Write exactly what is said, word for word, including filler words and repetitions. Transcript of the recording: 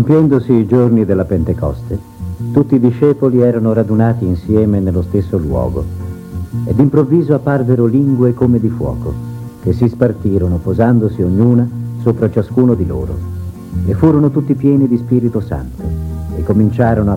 Compiendosi i giorni della Pentecoste, tutti i discepoli erano radunati insieme nello stesso luogo, ed improvviso apparvero lingue come di fuoco, che si spartirono, posandosi ognuna sopra ciascuno di loro, e furono tutti pieni di Spirito Santo, e cominciarono a